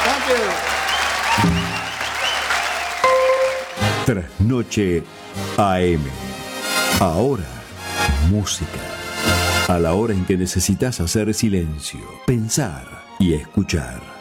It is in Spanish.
Trasnoche AM. Ahora, música. A la hora en que necesitas hacer silencio, pensar y escuchar.